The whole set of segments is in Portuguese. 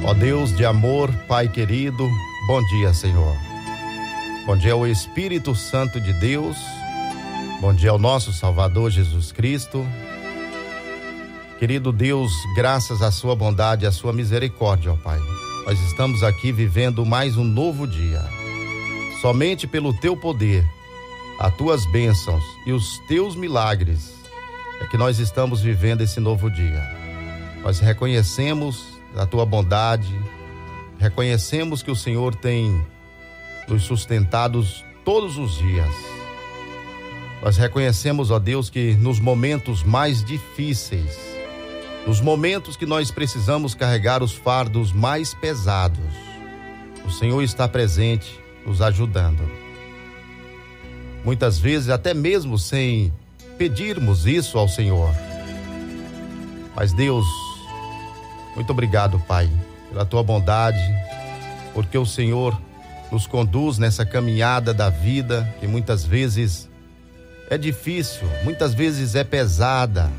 Ó Deus de amor, Pai querido, bom dia, Senhor. Bom dia ao Espírito Santo de Deus. Bom dia ao nosso Salvador Jesus Cristo. Querido Deus, graças à sua bondade e à sua misericórdia, ó Pai, nós estamos aqui vivendo mais um novo dia. Somente pelo teu poder, as tuas bênçãos e os teus milagres é que nós estamos vivendo esse novo dia. Nós reconhecemos a tua bondade, reconhecemos que o Senhor tem nos sustentado todos os dias. Nós reconhecemos, ó Deus, que nos momentos mais difíceis, nos momentos que nós precisamos carregar os fardos mais pesados, o Senhor está presente, nos ajudando. Muitas vezes, até mesmo sem pedirmos isso ao Senhor. Mas Deus, muito obrigado, Pai, pela tua bondade, porque o Senhor nos conduz nessa caminhada da vida, que muitas vezes é difícil, muitas vezes é pesada,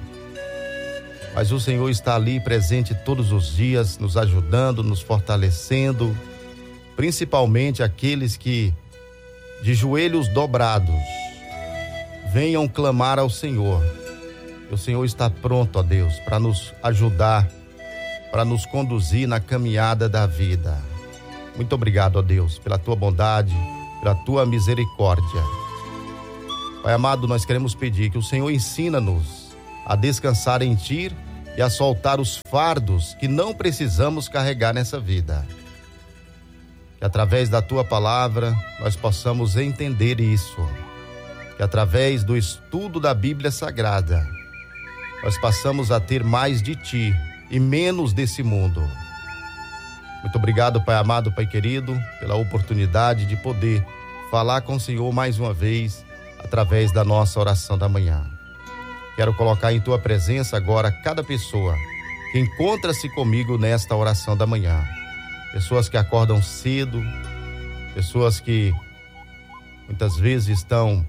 mas o Senhor está ali presente todos os dias, nos ajudando, nos fortalecendo, principalmente aqueles que de joelhos dobrados venham clamar ao Senhor. O Senhor está pronto, ó Deus, para nos ajudar, para nos conduzir na caminhada da vida. Muito obrigado, ó Deus, pela tua bondade, pela tua misericórdia. Pai amado, nós queremos pedir que o Senhor ensina-nos a descansar em Ti e a soltar os fardos que não precisamos carregar nessa vida. Que através da tua palavra nós possamos entender isso. Que através do estudo da Bíblia Sagrada nós passamos a ter mais de Ti e menos desse mundo. Muito obrigado, Pai amado, Pai querido, pela oportunidade de poder falar com o Senhor mais uma vez através da nossa oração da manhã. Quero colocar em tua presença agora cada pessoa que encontra-se comigo nesta oração da manhã. Pessoas que acordam cedo, pessoas que muitas vezes estão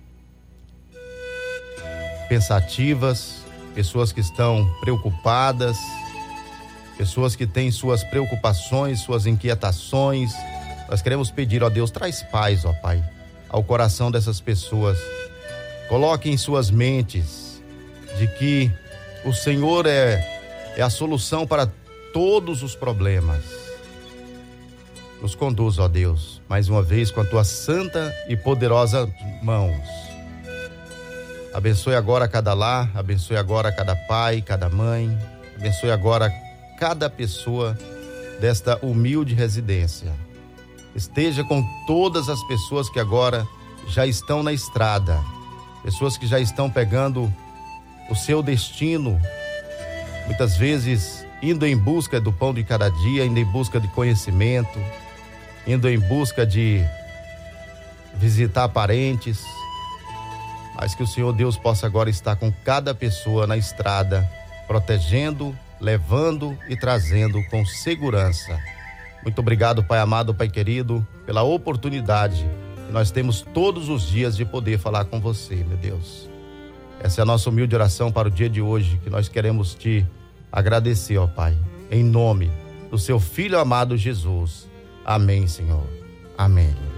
pensativas, pessoas que estão preocupadas, pessoas que têm suas preocupações, suas inquietações. Nós queremos pedir, ó Deus, traz paz, ó Pai, ao coração dessas pessoas. Coloque em suas mentes de que o Senhor é a solução para todos os problemas. Nos conduz, ó Deus, mais uma vez com a tua santa e poderosa mãos. Abençoe agora cada lar, abençoe agora cada pai, cada mãe, abençoe agora cada pessoa desta humilde residência. Esteja com todas as pessoas que agora já estão na estrada, pessoas que já estão pegando o seu destino, muitas vezes indo em busca do pão de cada dia, indo em busca de conhecimento, indo em busca de visitar parentes, mas que o Senhor Deus possa agora estar com cada pessoa na estrada, protegendo, levando e trazendo com segurança. Muito obrigado, Pai amado, Pai querido, pela oportunidade que nós temos todos os dias de poder falar com você, meu Deus. Essa é a nossa humilde oração para o dia de hoje, que nós queremos te agradecer, ó Pai, em nome do seu Filho amado Jesus. Amém, Senhor. Amém.